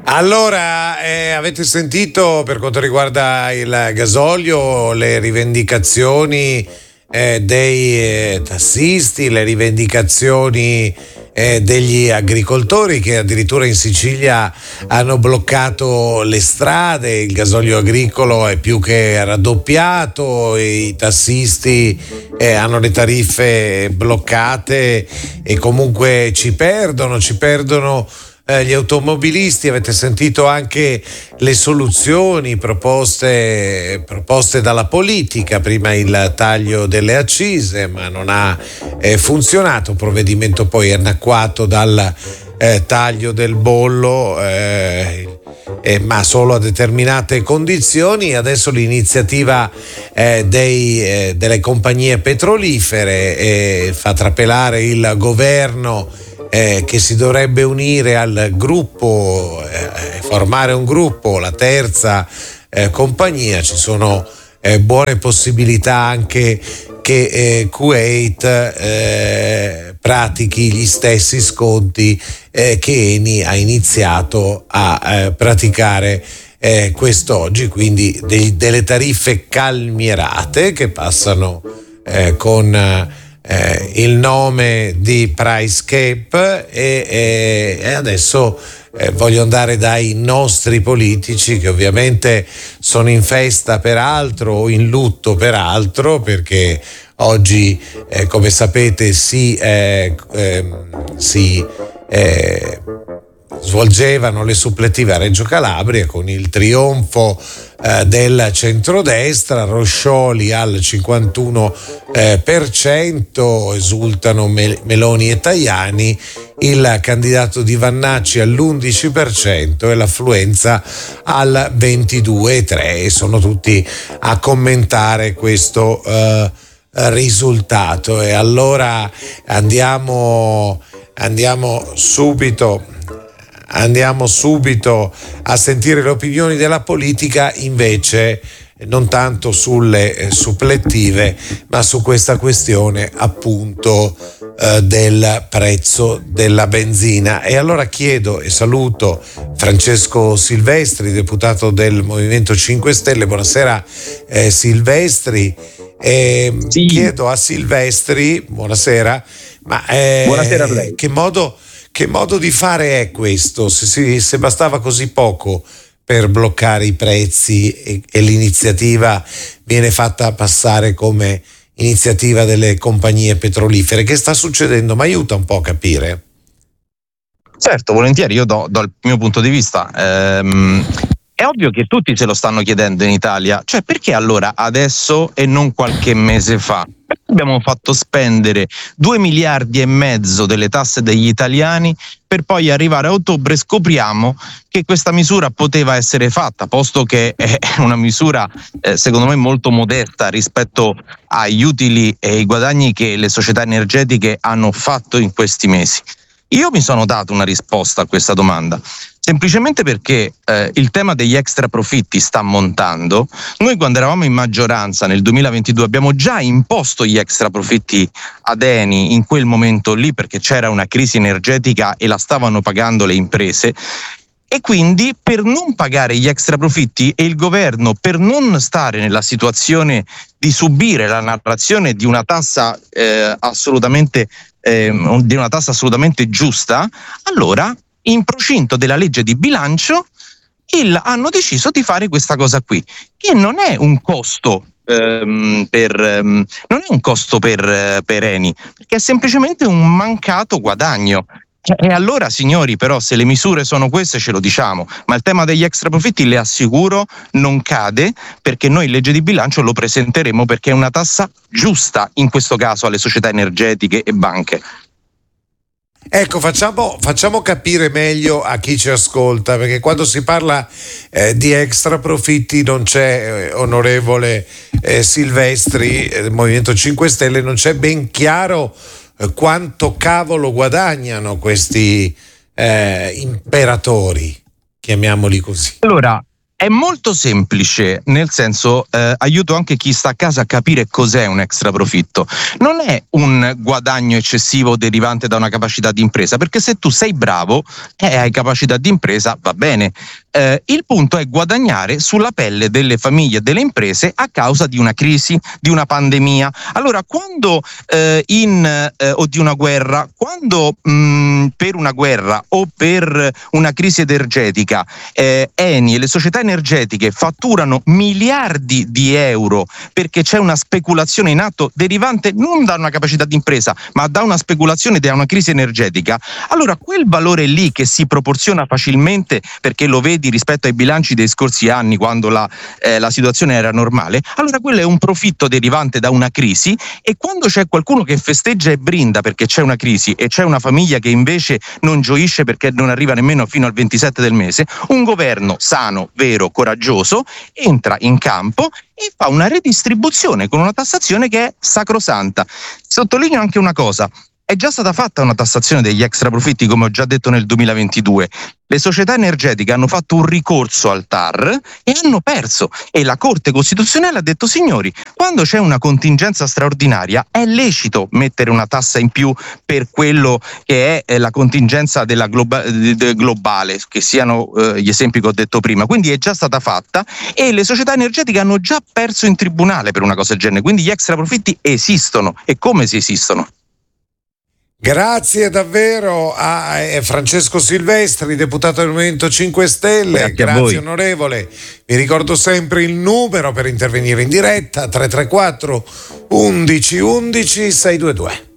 Allora, avete sentito per quanto riguarda il gasolio le rivendicazioni dei tassisti, le rivendicazioni degli agricoltori che addirittura in Sicilia hanno bloccato le strade, il gasolio agricolo è più che raddoppiato, i tassisti hanno le tariffe bloccate e comunque ci perdono gli automobilisti. Avete sentito anche le soluzioni proposte dalla politica, prima il taglio delle accise, ma non ha funzionato, provvedimento poi annacquato dal taglio del bollo, ma solo a determinate condizioni. Adesso l'iniziativa delle compagnie petrolifere fa trapelare il governo che si dovrebbe unire al gruppo, formare un gruppo, la terza compagnia. Ci sono buone possibilità anche che Kuwait pratichi gli stessi sconti che Eni ha iniziato a praticare quest'oggi, quindi delle tariffe calmierate che passano con il nome di price cap e adesso voglio andare dai nostri politici, che ovviamente sono in festa per altro o in lutto per altro, perché oggi come sapete si svolgevano le suppletive a Reggio Calabria con il trionfo del centrodestra. Roscioli al 51%, esultano Meloni e Tajani, il candidato di Vannacci all'11% e l'affluenza al 22,3%, e sono tutti a commentare questo risultato. E allora andiamo subito a sentire le opinioni della politica, invece non tanto sulle supplettive, ma su questa questione appunto del prezzo della benzina. E allora chiedo e saluto Francesco Silvestri, deputato del Movimento 5 Stelle. Buonasera Silvestri. Sì. Chiedo a Silvestri, buonasera, ma buonasera a lei. Che modo di fare è questo? Se bastava così poco per bloccare i prezzi e l'iniziativa viene fatta passare come iniziativa delle compagnie petrolifere, che sta succedendo? Mi aiuta un po' a capire. Certo, volentieri, io do il mio punto di vista. È ovvio che tutti se lo stanno chiedendo in Italia, cioè perché allora adesso e non qualche mese fa? Perché abbiamo fatto spendere 2,5 miliardi delle tasse degli italiani per poi arrivare a ottobre e scopriamo che questa misura poteva essere fatta, posto che è una misura secondo me molto modesta rispetto agli utili e ai guadagni che le società energetiche hanno fatto in questi mesi. Io mi sono dato una risposta a questa domanda, semplicemente perché il tema degli extra profitti sta montando. Noi quando eravamo in maggioranza nel 2022 abbiamo già imposto gli extra profitti ad Eni in quel momento lì, perché c'era una crisi energetica e la stavano pagando le imprese. E quindi per non pagare gli extra profitti e il governo per non stare nella situazione di subire la narrazione di una tassa assolutamente giusta, allora in procinto della legge di bilancio hanno deciso di fare questa cosa qui, che non è un costo per Eni, perché è semplicemente un mancato guadagno. E allora, signori, però, se le misure sono queste ce lo diciamo, ma il tema degli extra profitti, le assicuro, non cade, perché noi in legge di bilancio lo presenteremo, perché è una tassa giusta in questo caso alle società energetiche e banche. Ecco, facciamo capire meglio a chi ci ascolta, perché quando si parla di extra profitti non c'è, onorevole Silvestri, del Movimento 5 Stelle, non c'è ben chiaro quanto cavolo guadagnano questi imperatori, chiamiamoli così. Allora, È molto semplice, nel senso aiuto anche chi sta a casa a capire cos'è un extra profitto. Non è un guadagno eccessivo derivante da una capacità di impresa, perché se tu sei bravo e hai capacità di impresa va bene. Il punto è guadagnare sulla pelle delle famiglie e delle imprese a causa di una crisi, di una pandemia. Allora, quando o di una guerra, quando per una guerra o per una crisi energetica Eni e le società energetiche fatturano miliardi di euro perché c'è una speculazione in atto derivante non da una capacità di impresa ma da una speculazione, da una crisi energetica, allora quel valore lì che si proporziona facilmente perché lo vedi rispetto ai bilanci dei scorsi anni quando la situazione era normale, allora quello è un profitto derivante da una crisi. E quando c'è qualcuno che festeggia e brinda perché c'è una crisi e c'è una famiglia che invece non gioisce perché non arriva nemmeno fino al 27 del mese, un governo sano, vero, coraggioso entra in campo e fa una redistribuzione con una tassazione che è sacrosanta. Sottolineo anche una cosa: è già stata fatta una tassazione degli extra profitti, come ho già detto, nel 2022. Le società energetiche hanno fatto un ricorso al TAR e hanno perso. E la Corte Costituzionale ha detto: signori, quando c'è una contingenza straordinaria è lecito mettere una tassa in più per quello che è la contingenza della globale, che siano gli esempi che ho detto prima. Quindi è già stata fatta e le società energetiche hanno già perso in tribunale per una cosa del genere. Quindi gli extra profitti esistono. E come se esistono? Grazie davvero a Francesco Silvestri, deputato del Movimento 5 Stelle. Grazie onorevole. Vi ricordo sempre il numero per intervenire in diretta: 334 11 11 622.